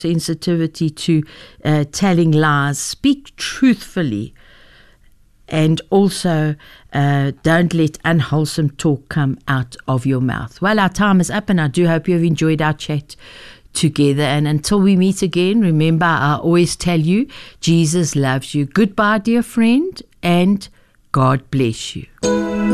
sensitivity to telling lies. Speak truthfully. And also, don't let unwholesome talk come out of your mouth. Well, our time is up, and I do hope you have enjoyed our chat together. And until we meet again, remember, I always tell you, Jesus loves you. Goodbye, dear friend, and God bless you.